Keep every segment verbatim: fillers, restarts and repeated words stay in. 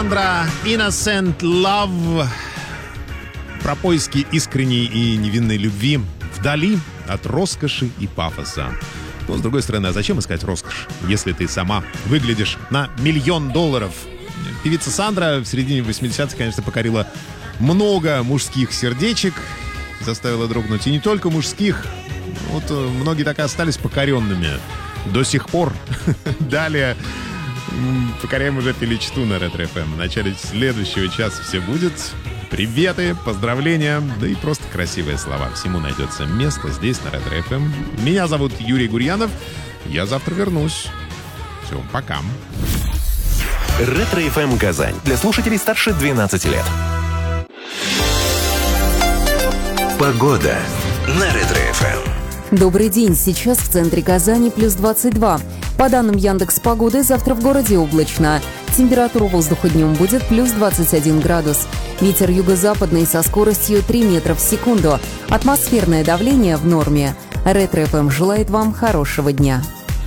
Сандра, Innocent Love. Про поиски искренней и невинной любви вдали от роскоши и пафоса. Но, с другой стороны, а зачем искать роскошь, если ты сама выглядишь на миллион долларов? Певица Сандра в середине восьмидесятых, конечно, покорила много мужских сердечек, заставила дрогнуть. И не только мужских. Вот многие так и остались покоренными до сих пор. Далее покоряем уже Пеличту на Ретро эф эм. В начале следующего часа все будет. Приветы, поздравления, да и просто красивые слова. Всему найдется место здесь, на Ретро эф эм. Меня зовут Юрий Гурьянов. Я завтра вернусь. Все, пока. Ретро эф эм Казань. Для слушателей старше двенадцати лет. Погода на Ретро эф эм. Добрый день. Сейчас в центре Казани плюс двадцать два. По данным Яндекс.Погоды, завтра в городе облачно. Температура воздуха днем будет плюс двадцать один градус. Ветер юго-западный со скоростью три метра в секунду. Атмосферное давление в норме. Ретро эф эм желает вам хорошего дня.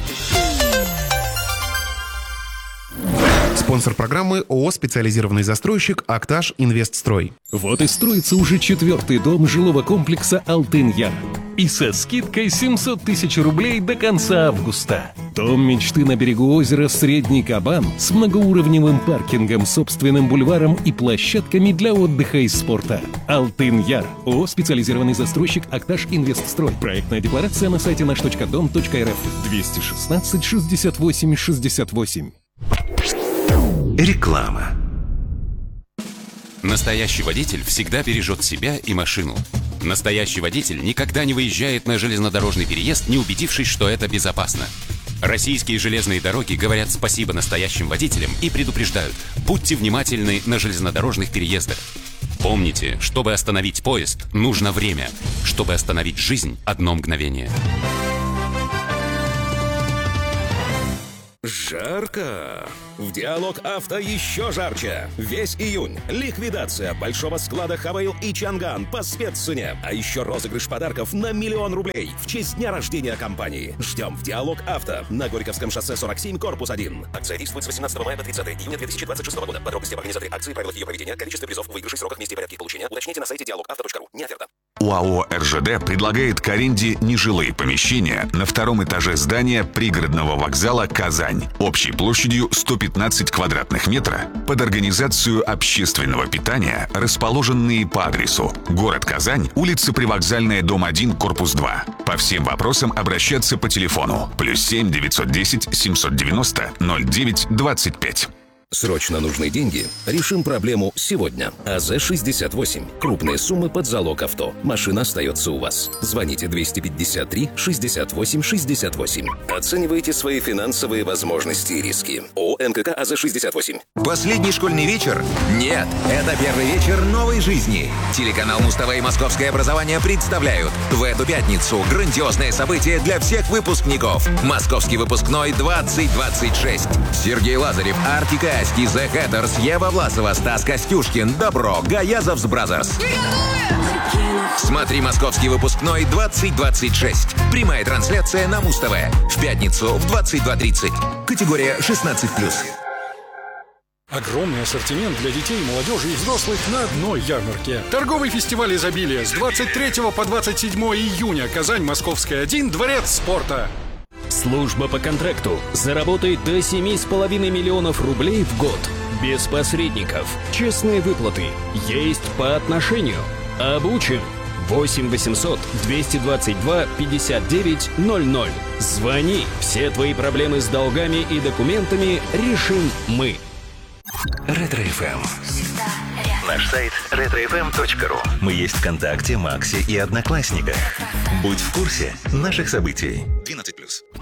Спонсор программы ООО «Специализированный застройщик «Акташ Инвестстрой». Вот и строится уже четвертый дом жилого комплекса «Алтын-Яр». И со скидкой семьсот тысяч рублей до конца августа. Дом мечты на берегу озера «Средний Кабан» с многоуровневым паркингом, собственным бульваром и площадками для отдыха и спорта. «Алтын-Яр». ООО «Специализированный застройщик «Акташ Инвестстрой». Проектная декларация на сайте наш точка дом точка эр эф. двести шестнадцать шестьдесят восемь шестьдесят восемь. Реклама. Настоящий водитель всегда бережет себя и машину. Настоящий водитель никогда не выезжает на железнодорожный переезд, не убедившись, что это безопасно. Российские железные дороги говорят спасибо настоящим водителям и предупреждают: будьте внимательны на железнодорожных переездах. Помните, чтобы остановить поезд, нужно время. Чтобы остановить жизнь, одно мгновение. Жарко! В Диалог Авто еще жарче! Весь июнь ликвидация большого склада Хавейл и Чанган по спеццене. А еще розыгрыш подарков на миллион рублей в честь дня рождения компании. Ждем в Диалог Авто на Горьковском шоссе сорок семь, корпус один. Акция действует с восемнадцатого мая по тридцатое июня две тысячи двадцать шестого года. Подробности об организаторе акции, правилах ее проведения, количестве призов, выигрышей, сроках, месте и порядке получения уточните на сайте диалог авто точка ру. Не оферта. УАО эр жэ дэ предлагает к аренде нежилые помещения на втором этаже здания пригородного вокзала «Казань» общей площадью сто пятнадцать квадратных метров под организацию общественного питания, расположенные по адресу: город Казань, улица Привокзальная, дом один, корпус два. По всем вопросам обращаться по телефону плюс семь девятьсот десять семьсот девяносто ноль девять двадцать пять. Срочно нужны деньги? Решим проблему сегодня. а зэ шестьдесят восемь. Крупные суммы под залог авто. Машина остается у вас. Звоните двести пятьдесят три шестьдесят восемь шестьдесят восемь. Оценивайте свои финансовые возможности и риски. ООО эн ка ка а зэ шестьдесят восемь. Последний школьный вечер? Нет, это первый вечер новой жизни. Телеканал Муз-ТВ и Московское образование представляют в эту пятницу грандиозное событие для всех выпускников. Московский выпускной двадцать двадцать шесть. Сергей Лазарев, Артик и Асти, The Hatters, Ева Власова, Стас Костюшкин, Добро, Гаязовс Бразерс. Смотри «Московский выпускной двадцать двадцать шесть». Прямая трансляция на Муз-ТВ. В пятницу в двадцать два тридцать. Категория шестнадцать плюс. Огромный ассортимент для детей, молодежи и взрослых на одной ярмарке. Торговый фестиваль изобилия с двадцать третьего по двадцать седьмое июня. Казань, Московская, один, Дворец спорта. Служба по контракту заработает до семи с половиной миллионов рублей в год. Без посредников. Честные выплаты. Есть по отношению. Обучен. восемь восемьсот двести двадцать два пятьдесят девять ноль ноль. Звони. Все твои проблемы с долгами и документами решим мы. Ретро эф эм. Наш сайт ретро эф эм точка ру. Мы есть ВКонтакте, Максе и Одноклассниках. Будь в курсе наших событий. двенадцать плюс.